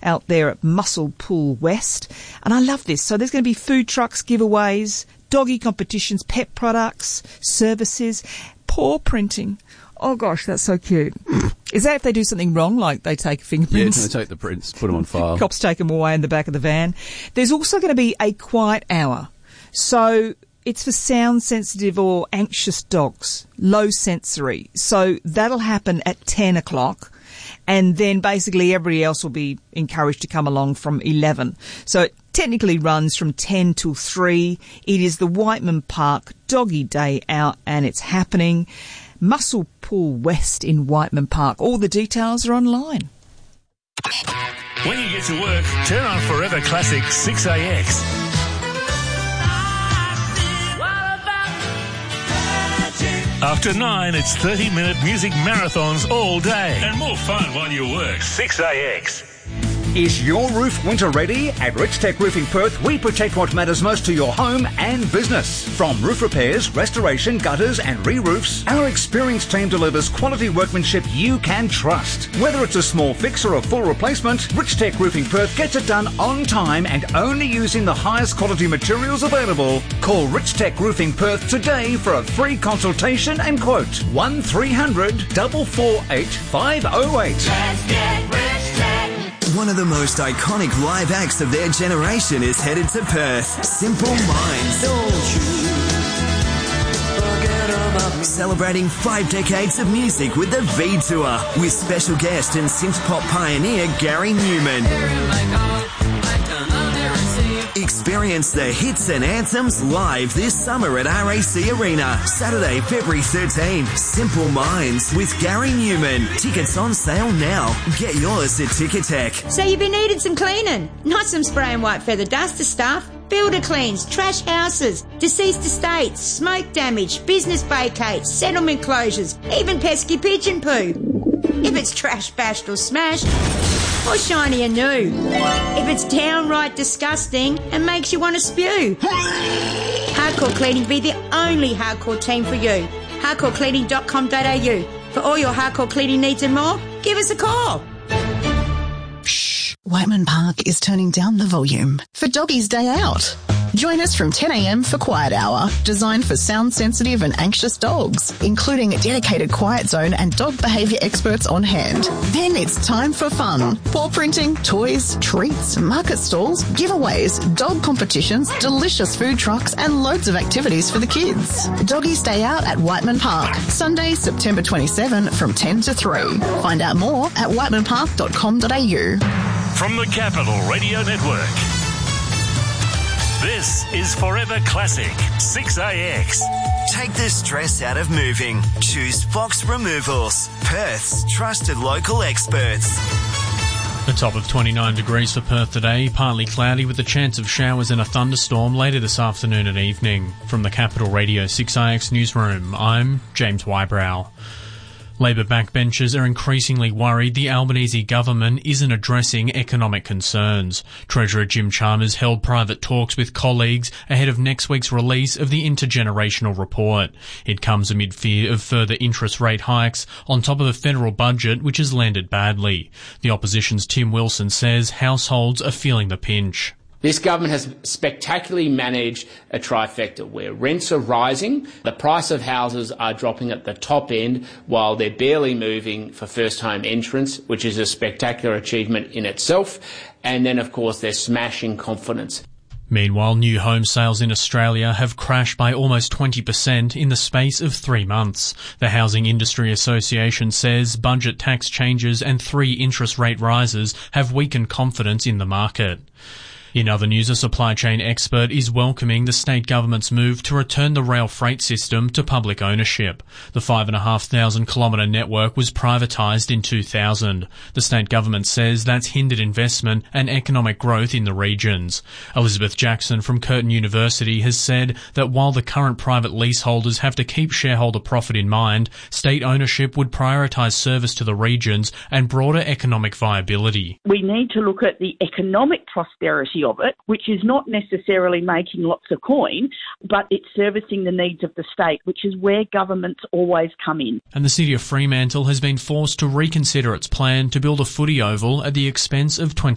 out there at Muscle Pool West. And I love this. So there's going to be food trucks, giveaways, doggy competitions, pet products, services, paw printing. Oh, gosh, that's so cute. Is that if they do something wrong, like they take fingerprints? Yeah, they take the prints, put them on file. Cops take them away in the back of the van. There's also going to be a quiet hour. So it's for sound-sensitive or anxious dogs, low sensory. So that'll happen at 10 o'clock. And then basically everybody else will be encouraged to come along from 11. So it technically runs from 10 till 3. It is the Whiteman Park Doggy Day Out, and it's happening Muscle Pool West in Whiteman Park. All the details are online. When you get to work, turn on Forever Classic 6AX. After 9, it's 30-minute music marathons all day. And more fun while you work. 6AX. Is your roof winter ready? At Rich Tech Roofing Perth, we protect what matters most to your home and business. From roof repairs, restoration, gutters and re-roofs, our experienced team delivers quality workmanship you can trust. Whether it's a small fix or a full replacement, Rich Tech Roofing Perth gets it done on time and only using the highest quality materials available. Call Rich Tech Roofing Perth today for a free consultation and quote. 1300 448 508. Let's get Rich Tech. One of the most iconic live acts of their generation is headed to Perth. Simple Minds. Celebrating 5 decades of music with the V Tour with special guest and synth pop pioneer Gary Newman. Experience the hits and anthems live this summer at RAC Arena. Saturday, February 13. Simple Minds with Gary Newman. Tickets on sale now. Get yours at Ticketek. So you've been needing some cleaning? Not some spray and white feather duster stuff. Builder cleans, trash houses, deceased estates, smoke damage, business vacates, settlement closures, even pesky pigeon poo. If it's trash, bashed or smashed, or shiny and new. If it's downright disgusting and makes you want to spew. Hardcore Cleaning be the only hardcore team for you. hardcorecleaning.com.au. For all your hardcore cleaning needs and more, give us a call. Shh. Whiteman Park is turning down the volume for Doggy's Day Out. Join us from 10 a.m. for Quiet Hour, designed for sound-sensitive and anxious dogs, including a dedicated quiet zone and dog behaviour experts on hand. Then it's time for fun. Paw printing, toys, treats, market stalls, giveaways, dog competitions, delicious food trucks and loads of activities for the kids. Doggy's Day Out at Whiteman Park, Sunday, September 27 from 10 to 3. Find out more at whitemanpark.com.au. From the Capital Radio Network. This is Forever Classic 6AX. Take the stress out of moving. Choose Fox Removals, Perth's trusted local experts. A top of 29 degrees for Perth today, partly cloudy with a chance of showers and a thunderstorm later this afternoon and evening. From the Capital Radio 6AX newsroom, I'm James Wybrow. Labor backbenchers are increasingly worried the Albanese government isn't addressing economic concerns. Treasurer Jim Chalmers held private talks with colleagues ahead of next week's release of the intergenerational report. It comes amid fear of further interest rate hikes on top of a federal budget which has landed badly. The opposition's Tim Wilson says households are feeling the pinch. This government has spectacularly managed a trifecta where rents are rising, the price of houses are dropping at the top end while they're barely moving for first home entrants, which is a spectacular achievement in itself, and then of course they're smashing confidence. Meanwhile, new home sales in Australia have crashed by almost 20% in the space of 3 months. The Housing Industry Association says budget tax changes and 3 interest rate rises have weakened confidence in the market. In other news, a supply chain expert is welcoming the state government's move to return the rail freight system to public ownership. The 5,500 kilometre network was privatised in 2000. The state government says that's hindered investment and economic growth in the regions. Elizabeth Jackson from Curtin University has said that while the current private leaseholders have to keep shareholder profit in mind, state ownership would prioritise service to the regions and broader economic viability. We need to look at the economic prosperity of it, which is not necessarily making lots of coin, but it's servicing the needs of the state, which is where governments always come in. And the city of Fremantle has been forced to reconsider its plan to build a footy oval at the expense of